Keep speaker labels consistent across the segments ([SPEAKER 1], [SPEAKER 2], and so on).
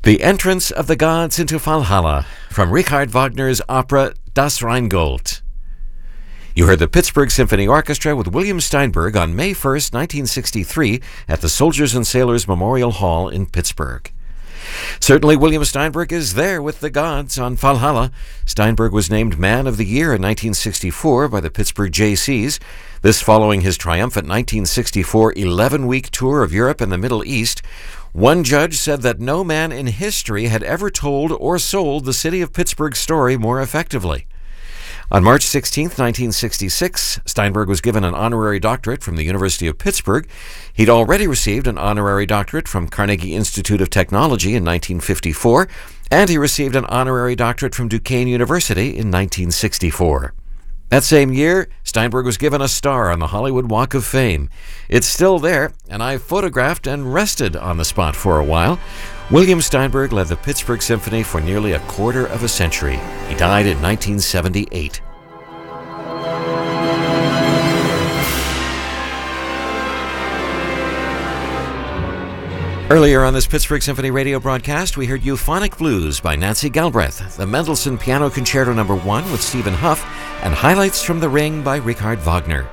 [SPEAKER 1] The Entrance of the Gods into Valhalla from Richard Wagner's opera Das Rheingold. You heard the Pittsburgh Symphony Orchestra with William Steinberg on May 1st, 1963 at the Soldiers and Sailors Memorial Hall in Pittsburgh. Certainly William Steinberg is there with the gods on Valhalla. Steinberg was named Man of the Year in 1964 by the Pittsburgh Jaycees. This following his triumphant 1964 11-week tour of Europe and the Middle East. One judge said that no man in history had ever told or sold the city of Pittsburgh's story more effectively. On March 16, 1966, Steinberg was given an honorary doctorate from the University of Pittsburgh. He'd already received an honorary doctorate from Carnegie Institute of Technology in 1954, and he received an honorary doctorate from Duquesne University in 1964. That same year, Steinberg was given a star on the Hollywood Walk of Fame. It's still there, and I photographed and rested on the spot for a while. William Steinberg led the Pittsburgh Symphony for nearly a quarter of a century. He died in 1978. Earlier on this Pittsburgh Symphony radio broadcast, we heard Euphonic Blues by Nancy Galbraith, the Mendelssohn Piano Concerto No. 1 with Stephen Huff, and Highlights from the Ring by Richard Wagner.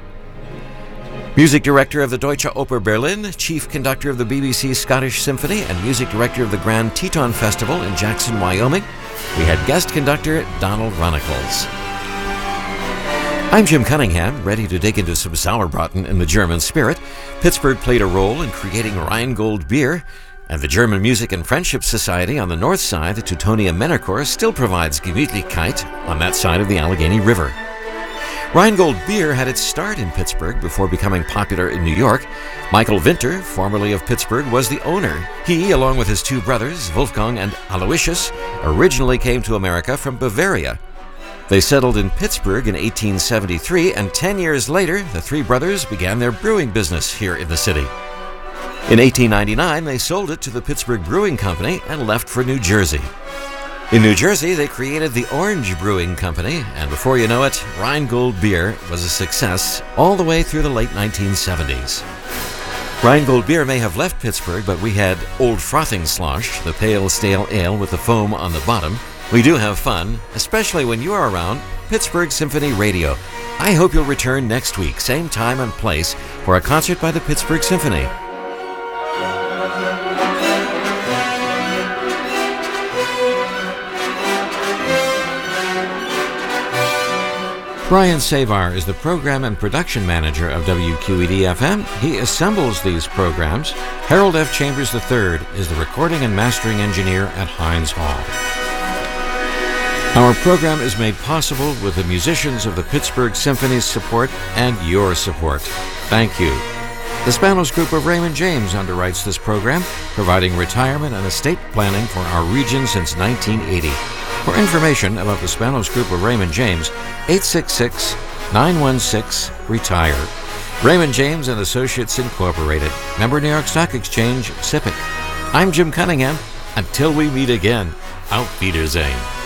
[SPEAKER 1] Music director of the Deutsche Oper Berlin, chief conductor of the BBC Scottish Symphony, and music director of the Grand Teton Festival in Jackson, Wyoming, we had guest conductor Donald Runnicles. I'm Jim Cunningham, ready to dig into some Sauerbraten in the German spirit. Pittsburgh played a role in creating Rheingold beer, and the German Music and Friendship Society on the north side, the Teutonia Männerchor, still provides Gemütlichkeit on that side of the Allegheny River. Rheingold beer had its start in Pittsburgh before becoming popular in New York. Michael Winter, formerly of Pittsburgh, was the owner. He, along with his two brothers, Wolfgang and Aloysius, originally came to America from Bavaria. They settled in Pittsburgh in 1873, and 10 years later, the three brothers began their brewing business here in the city. In 1899, they sold it to the Pittsburgh Brewing Company and left for New Jersey. In New Jersey, they created the Orange Brewing Company, and before you know it, Rheingold beer was a success all the way through the late 1970s. Rheingold beer may have left Pittsburgh, but we had Old Frothing Slosh, the pale, stale ale with the foam on the bottom. We do have fun, especially when you are around Pittsburgh Symphony Radio. I hope you'll return next week, same time and place, for a concert by the Pittsburgh Symphony. Brian Savar is the program and production manager of WQED-FM. He assembles these programs. Harold F. Chambers III is the recording and mastering engineer at Hines Hall. Our program is made possible with the musicians of the Pittsburgh Symphony's support and your support. Thank you. The Spanos Group of Raymond James underwrites this program, providing retirement and estate planning for our region since 1980. For information about the Spanos Group of Raymond James, 866-916-RETIRE. Raymond James and Associates Incorporated. Member New York Stock Exchange, SIPC. I'm Jim Cunningham. Until we meet again, auf Wiedersehen.